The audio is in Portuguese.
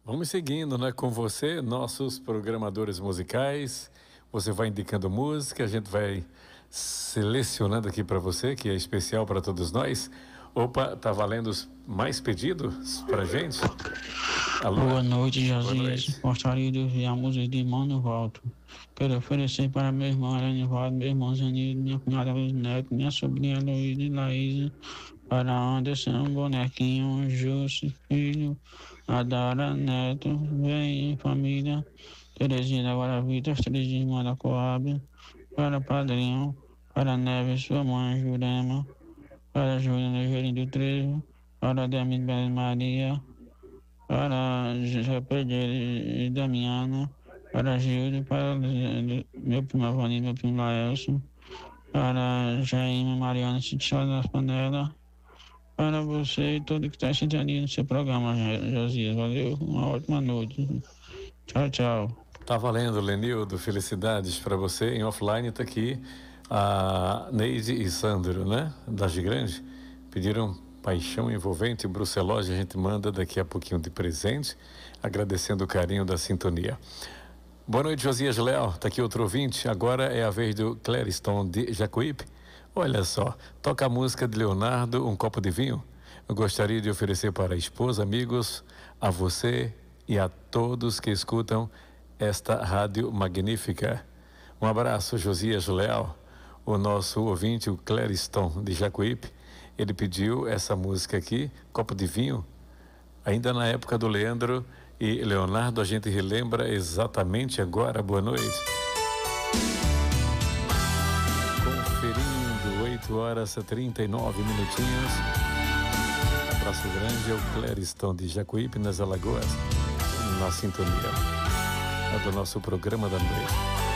Vamos seguindo, né, com você, nossos programadores musicais. Você vai indicando música, a gente vai selecionando aqui para você, que é especial para todos nós. Opa, tá valendo os mais pedidos pra gente? Alô? Boa noite, Boa Josias. noite. Gostaria de ouvir a música de Mano Volto. Quero oferecer para meu irmão Aranivaldo, meu irmão Zanildo, minha cunhada Luiz Neto, minha sobrinha Luísa e Laís, para Anderson, Bonequinho, Júcio, Filho, Adara, Neto, vem família, Terezinha da Guaravita, as três irmãs da Coab, para Padrinho, para Neves, sua mãe, Jurema, para Júlia Negeirinho do Trevo, para Demi Maria, para José Pedreira e Damiana, para Gildo, para meu primo Avani, meu primo Laelson, para Jaime Mariana Citiola das Panelas, para você e todo que está sintoniando no seu programa, Josias. Valeu, uma ótima noite. Tchau, tchau. Tá valendo, Lenildo. Felicidades para você. Em offline tá aqui a Neide e Sandro, né? Da Grande. Pediram Paixão Envolvente Brucelose. A gente manda daqui a pouquinho de presente, agradecendo o carinho da sintonia. Boa noite, Josias Leal. Tá aqui outro ouvinte. Agora é a vez do Clériston de Jacuípe. Olha só, toca a música de Leonardo, Um Copo de Vinho. Eu gostaria de oferecer para a esposa, amigos, a você e a todos que escutam esta rádio magnífica. Um abraço, Josias Leal. O nosso ouvinte, o Clériston de Jacuípe, ele pediu essa música aqui, Copo de Vinho, ainda na época do Leandro e Leonardo. A gente relembra exatamente agora. Boa noite. Conferindo, 8h39. Abraço grande ao Clériston de Jacuípe, nas Alagoas, na sintonia do nosso programa da noite.